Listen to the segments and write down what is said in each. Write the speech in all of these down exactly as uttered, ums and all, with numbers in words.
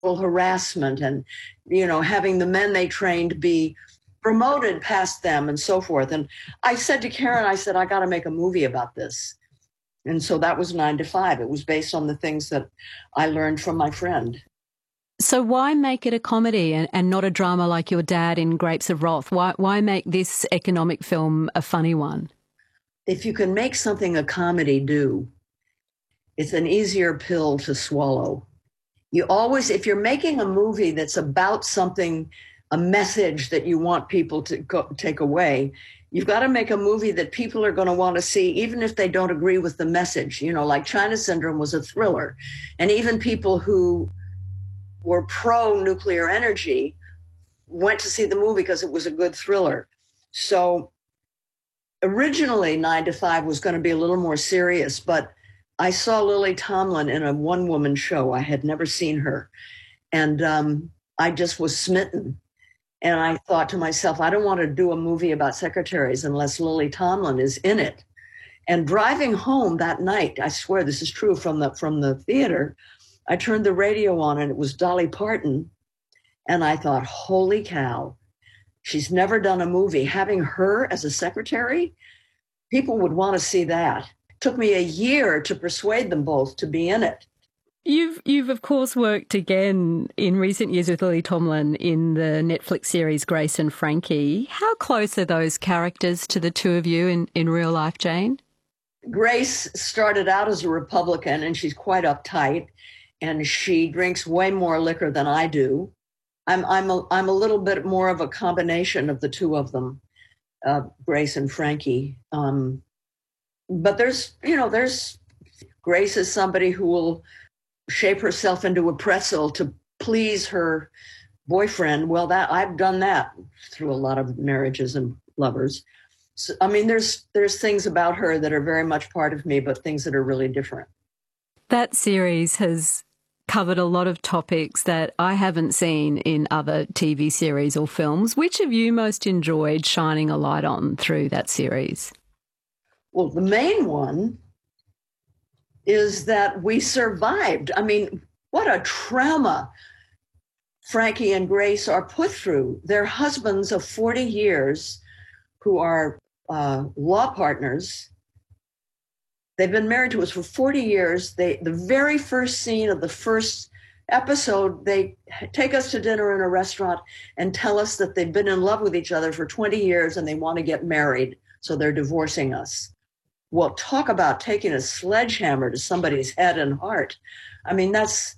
harassment and, you know, having the men they trained be promoted past them and so forth. And I said to Karen, I said, I got to make a movie about this. And so that was Nine to Five. It was based on the things that I learned from my friend. So why make it a comedy and, and not a drama like your dad in Grapes of Wrath? Why, why make this economic film a funny one? If you can make something a comedy do, it's an easier pill to swallow. You always, if you're making a movie that's about something, a message that you want people to go, take away, you've got to make a movie that people are going to want to see, even if they don't agree with the message. You know, like China Syndrome was a thriller. And even people who were pro-nuclear energy went to see the movie because it was a good thriller. So originally, Nine to Five was going to be a little more serious, but I saw Lily Tomlin in a one-woman show. I had never seen her. And um, I just was smitten. And I thought to myself, I don't want to do a movie about secretaries unless Lily Tomlin is in it. And driving home that night, I swear this is true from the from the theater, I turned the radio on and it was Dolly Parton. And I thought, holy cow, she's never done a movie. Having her as a secretary, people would want to see that. Took me a year to persuade them both to be in it. You've, you've of course, worked again in recent years with Lily Tomlin in the Netflix series Grace and Frankie. How close are those characters to the two of you in, in real life, Jane? Grace started out as a Republican, and she's quite uptight, and she drinks way more liquor than I do. I'm, I'm, a, I'm a little bit more of a combination of the two of them, uh, Grace and Frankie. Um, But there's, you know, there's Grace is somebody who will shape herself into a pretzel to please her boyfriend. Well, that I've done that through a lot of marriages and lovers. So, I mean, there's there's things about her that are very much part of me, but things that are really different. That series has covered a lot of topics that I haven't seen in other T V series or films. Which have you most enjoyed shining a light on through that series? Well, the main one is that we survived. I mean, what a trauma Frankie and Grace are put through. They're husbands of forty years who are uh, law partners. They've been married to us for forty years. They, the very first scene of the first episode, they take us to dinner in a restaurant and tell us that they've been in love with each other for twenty years and they want to get married, so they're divorcing us. Well, talk about taking a sledgehammer to somebody's head and heart. I mean, that's,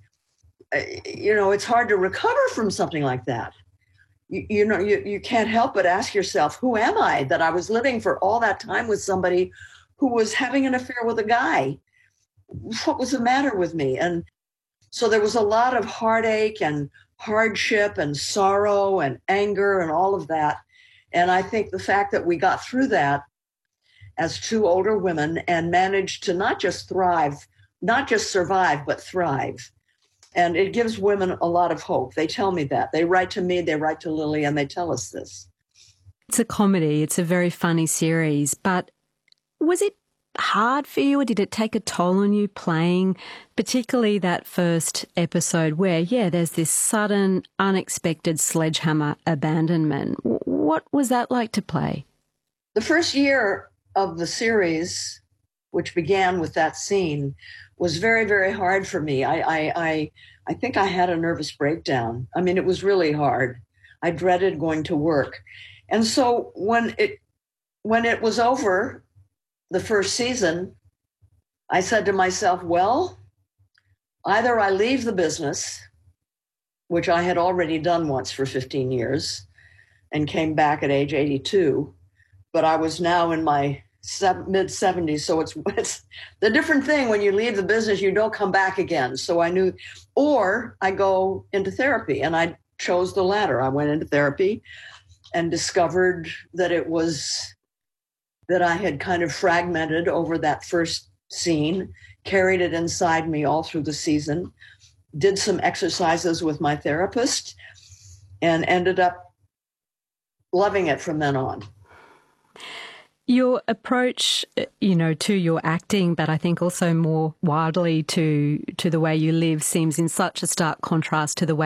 you know, it's hard to recover from something like that. You, you know, you, you can't help but ask yourself, who am I that I was living for all that time with somebody who was having an affair with a guy? What was the matter with me? And so there was a lot of heartache and hardship and sorrow and anger and all of that. And I think the fact that we got through that as two older women and managed to not just thrive, not just survive, but thrive. And it gives women a lot of hope. They tell me that. They write to me, they write to Lily, and they tell us this. It's a comedy. It's a very funny series. But was it hard for you, or did it take a toll on you playing, particularly that first episode where, yeah, there's this sudden, unexpected sledgehammer abandonment? What was that like to play? The first year of the series, which began with that scene, was very, very hard for me. I, I, I, I think I had a nervous breakdown. I mean, it was really hard. I dreaded going to work. And so when it, when it was over, the first season, I said to myself, well, either I leave the business, which I had already done once for fifteen years and came back at age eighty-two, but I was now in my mid seventies. So it's, it's the different thing when you leave the business, you don't come back again. So I knew, or I go into therapy, and I chose the latter. I went into therapy and discovered that it was, that I had kind of fragmented over that first scene, carried it inside me all through the season, did some exercises with my therapist, and ended up loving it from then on. Your approach, you know, to your acting, but I think also more widely to to the way you live seems in such a stark contrast to the way